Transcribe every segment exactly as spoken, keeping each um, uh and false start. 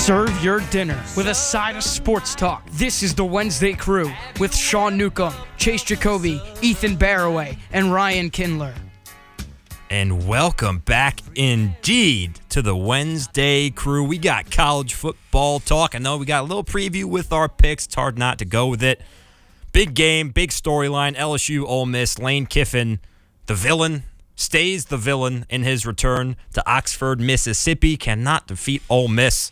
Serve your dinner with a side of sports talk. This is the Wednesday Crew with Sean Newcomb, Chase Jacoby, Ethan Barraway, and Ryan Kindler. And welcome back indeed to the Wednesday Crew. We got college football talk. I know we got a little preview with our picks. It's hard not to go with it. Big game, big storyline. L S U, Ole Miss, Lane Kiffin, the villain, stays the villain in his return to Oxford, Mississippi. Cannot defeat Ole Miss.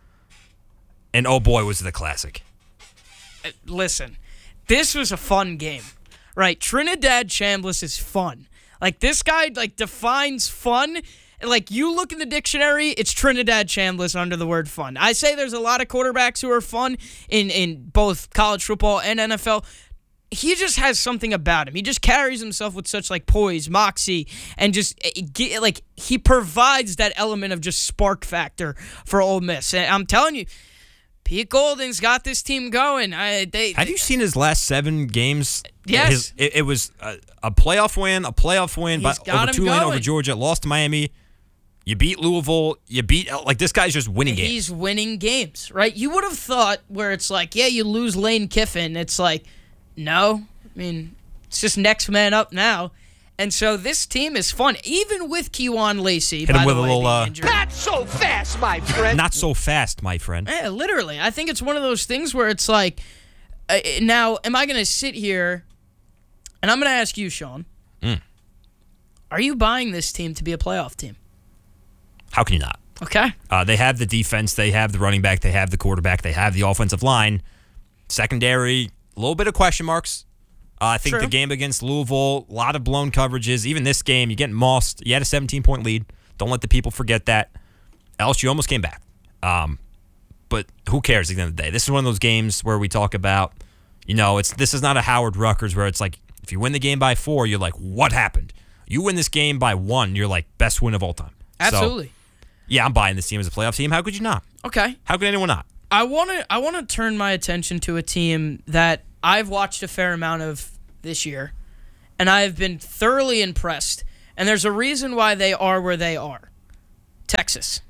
And oh boy, was it a classic. Listen, this was a fun game, right? Trinidad Chambliss is fun. Like, this guy, like, defines fun. Like, you look in the dictionary, it's Trinidad Chambliss under the word fun. I say there's a lot of quarterbacks who are fun in, in both college football and N F L. He just has something about him. He just carries himself with such, like, poise, moxie, and just, like, he provides that element of just spark factor for Ole Miss. And I'm telling you, Pete Golding's got this team going. I, they, Have you seen his last seven games? Yes. His, it, it was a, a playoff win, a playoff win by, over Tulane, going. over Georgia, lost to Miami. You beat Louisville. You beat, like, this guy's just winning games. He's winning games, right? You would have thought where it's like, yeah, you lose Lane Kiffin. It's like, no. I mean, it's just next man up now. And so this team is fun, even with Kejuan Lacey. Hit him with a little, uh, not so fast, my friend. Not so fast, my friend. Yeah, literally. I think it's one of those things where it's like, uh, now, am I going to sit here, and I'm going to ask you, Sean, mm. are you buying this team to be a playoff team? How can you not? Okay. Uh, they have the defense. They have the running back. They have the quarterback. They have the offensive line. Secondary, a little bit of question marks. Uh, I think True. the game against Louisville, a lot of blown coverages. Even this game, you get mossed. You had a seventeen-point lead. Don't let the people forget that. L S U almost came back. Um, but who cares at the end of the day? This is one of those games where we talk about, you know, it's this is not a Howard Rutgers where it's like, if you win the game by four, you're like, what happened? You win this game by one, you're like, best win of all time. Absolutely. So, yeah, I'm buying this team as a playoff team. How could you not? Okay. How could anyone not? I want to I want to turn my attention to a team that I've watched a fair amount of this year, and I have been thoroughly impressed. And there's a reason why they are where they are. Texas.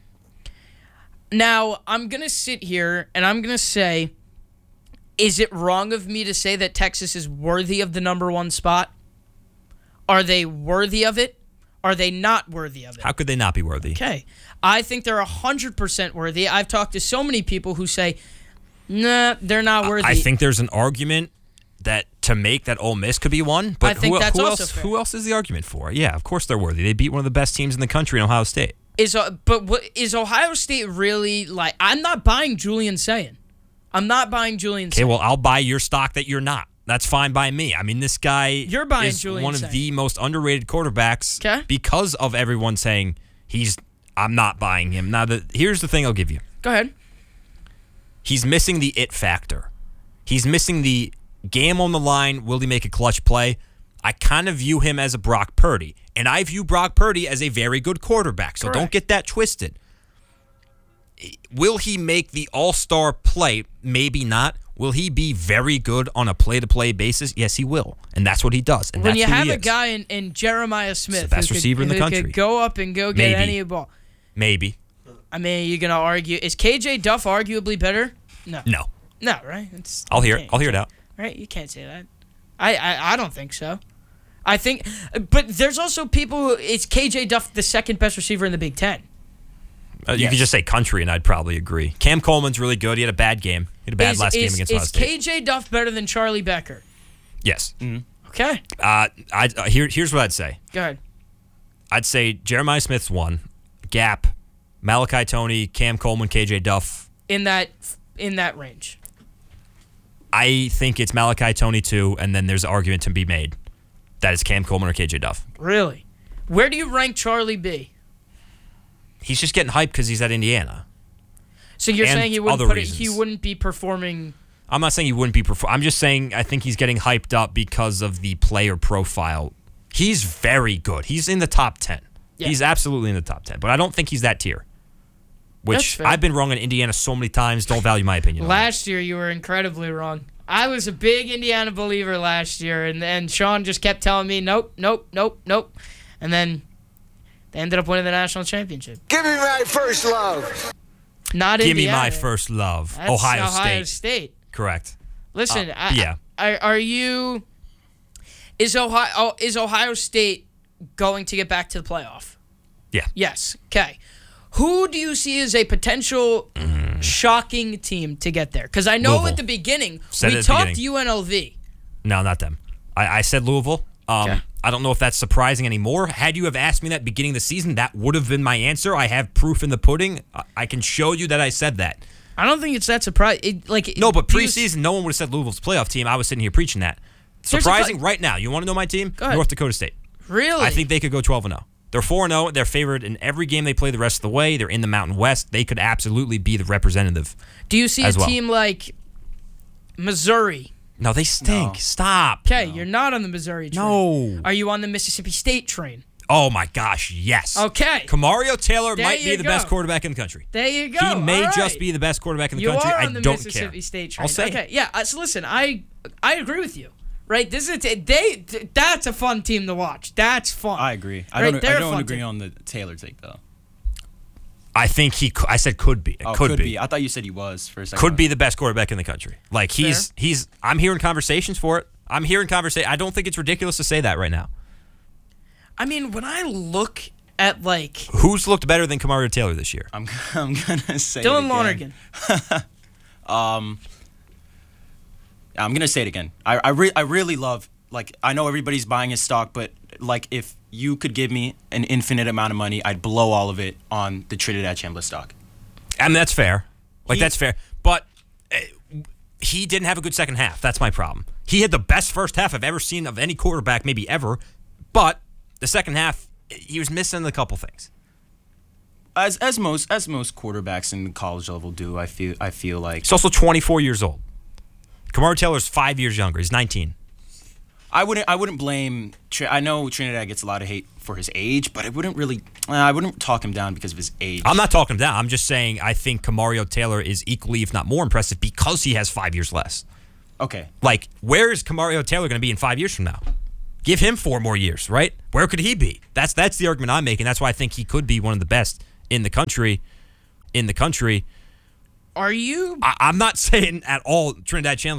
Now, I'm going to sit here, and I'm going to say, is it wrong of me to say that Texas is worthy of the number one spot? Are they worthy of it? Are they not worthy of it? How could they not be worthy? Okay. I think they're one hundred percent worthy. I've talked to so many people who say, nah, they're not worthy. I think there's an argument that to make that Ole Miss could be one, but I think who, that's who also else? fair. Who else is the argument for? Yeah, of course they're worthy. They beat one of the best teams in the country in Ohio State. Is uh, but what, is Ohio State really like? I'm not buying Julian Sayin. I'm not buying Julian. Okay, Sayin. well, I'll buy your stock that you're not. That's fine by me. I mean, this guy You're buying is Julian one of Sayin. the most underrated quarterbacks 'Kay. because of everyone saying he's. I'm not buying him. Now, the, here's the thing I'll give you. Go ahead. He's missing the it factor. He's missing the game on the line. Will he make a clutch play? I kind of view him as a Brock Purdy, and I view Brock Purdy as a very good quarterback, so Correct. don't get that twisted. Will he make the all-star play? Maybe not. Will he be very good on a play-to-play basis? Yes, he will, and that's what he does. And When that's you who have he a is. guy in, in Jeremiah Smith, the best who receiver could, in the who country. could go up and go get Maybe. any ball. Maybe. I mean, you're gonna argue. Is K J Duff arguably better? No. No. No, right? It's, I'll hear you it. I'll hear it out. Right? You can't say that. I, I, I don't think so. I think, but there's also people who, is K J Duff the second best receiver in the Big Ten? Uh, you Yes. could just say country, and I'd probably agree. Cam Coleman's really good. He had a bad game. He had a bad is, last is, game against is Ohio State. K J Duff better than Charlie Becker? Yes. Okay. Uh, I uh, here, here's what I'd say. Go ahead. I'd say Jeremiah Smith's one. Gap, Malachi Toney, Cam Coleman, K J Duff. In that in that range. I think it's Malachi Toney two, and then there's an argument to be made that is Cam Coleman or K J Duff. Really? Where do you rank Charlie B? He's just getting hyped because he's at Indiana. So you're And saying he wouldn't other put it, he reasons. wouldn't be performing. I'm not saying he wouldn't be. Perfor- I'm just saying I think he's getting hyped up because of the player profile. He's very good. He's in the top ten. Yeah. He's absolutely in the top ten, but I don't think he's that tier. That's Which fair. I've been wrong on Indiana so many times. Don't value my opinion. on that. Last year, you were incredibly wrong. I was a big Indiana believer last year, and and Sean just kept telling me, nope, nope, nope, nope. And then they ended up winning the national championship. Give me my first love. Not Give Indiana. me my first love. That's Ohio, Ohio State. State. Correct. Listen, Uh, I, yeah. I, are you? Is Ohio? Oh, is Ohio State going to get back to the playoff? Yeah. Yes. Okay. Who do you see as a potential Mm. shocking team to get there? Because I know Louisville. at the beginning Said it we at the talked beginning. U N L V. No, not them. I, I said Louisville. Um, Okay. I don't know if that's surprising anymore. Had you have asked me that beginning of the season, that would have been my answer. I have proof in the pudding. I, I can show you that I said that. I don't think it's that surprising. Like No, but do you- preseason, no one would have said Louisville's playoff team. I was sitting here preaching that. There's a Surprising cou- right now. You want to know my team? Go ahead. North Dakota State. Really? I think they could go twelve and oh. They're four and oh. They're favored in every game they play the rest of the way. They're in the Mountain West. They could absolutely be the representative. Do you see as a well. team like Missouri? No, they stink. No. Stop. Okay, you're not on the Missouri train. No. Are you on the Mississippi State train? Oh, my gosh, yes. Okay. Kamario Taylor There might be you the go. best quarterback in the country. There you go. He may All just right. be the best quarterback in the You country. are I on the don't Mississippi care. State train. I'll say okay, it. yeah. Uh, so listen, I I agree with you. Right? This is a, they. That's a fun team to watch. That's fun. I agree. I Right, don't. they're I a don't fun agree team. on the Taylor take though. I think he. cou- I said could be. It Oh, could, be. I thought you said he was for a second. Could be the best quarterback in the country. Like he's he's. I'm hearing conversations for it. I'm hearing conversation. I don't think it's ridiculous to say that right now. I mean, when I look at like Who's looked better than Kamario Taylor this year? I'm. I'm gonna say Dylan it Lonergan. again. I'm gonna say it again. I I, re- I really love. Like, I know everybody's buying his stock, but like if you could give me an infinite amount of money, I'd blow all of it on the Trinidad Chambliss stock. I mean, that's fair. Like, He- that's fair. But uh, he didn't have a good second half. That's my problem. He had the best first half I've ever seen of any quarterback, maybe ever. But the second half, he was missing a couple things. As as most as most quarterbacks in the college level do, I feel I feel like He's also twenty-four years old. Kamario Taylor's five years younger. He's nineteen. I wouldn't I wouldn't blame. Tr- I know Trinidad gets a lot of hate for his age, but I wouldn't really. Uh, I wouldn't talk him down because of his age. I'm not talking him down. I'm just saying I think Kamario Taylor is equally, if not more, impressive because he has five years less. Okay. Like, where is Kamario Taylor going to be in five years from now? Give him four more years, right? Where could he be? That's that's the argument I'm making. That's why I think he could be one of the best in the country. In the country, Are you? I, I'm not saying at all Trinidad Chambliss